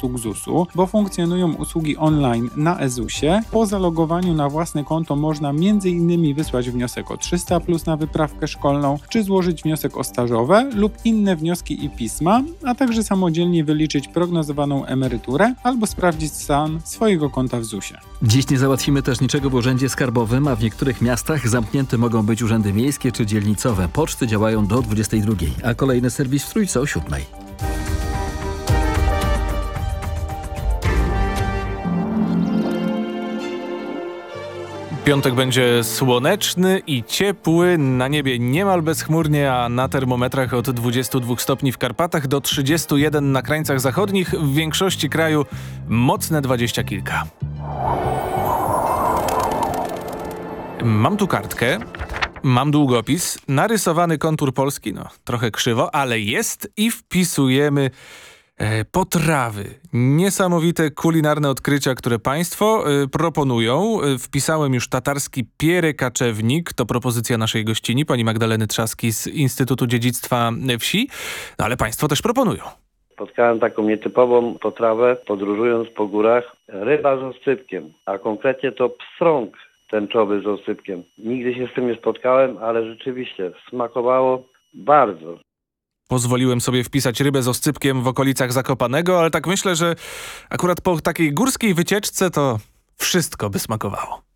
usług ZUS-u, bo funkcjonują usługi online na eZUS-ie. Po zalogowaniu na własne konto można m.in. wysłać wniosek o 300+ na wyprawkę szkolną, czy złożyć wniosek o stażowe lub inne wnioski i pisma, a także samodzielnie wyliczyć prognozowaną emeryturę albo sprawdzić stan swojego konta w ZUS-ie. Dziś nie załatwimy też niczego w urzędzie skarbowym, a w niektórych miastach zamknięte mogą być urzędy miejskie czy dzielnicowe. Poczty działają do 22, a kolejny serwis w Trójce o 7. Piątek będzie słoneczny i ciepły, na niebie niemal bezchmurnie, a na termometrach od 22 stopni w Karpatach do 31 na krańcach zachodnich, w większości kraju mocne 20 kilka. Mam tu kartkę, mam długopis, narysowany kontur Polski, trochę krzywo, ale jest i wpisujemy potrawy. Niesamowite kulinarne odkrycia, które państwo proponują. Wpisałem już tatarski pierre-kaczewnik. To propozycja naszej gościni, pani Magdaleny Trzaski z Instytutu Dziedzictwa Wsi. Ale państwo też proponują. Spotkałem taką nietypową potrawę, podróżując po górach. Ryba z oscypkiem, a konkretnie to pstrąg tęczowy z oscypkiem. Nigdy się z tym nie spotkałem, ale rzeczywiście smakowało bardzo. Pozwoliłem sobie wpisać rybę z oscypkiem w okolicach Zakopanego, ale tak myślę, że akurat po takiej górskiej wycieczce to wszystko by smakowało.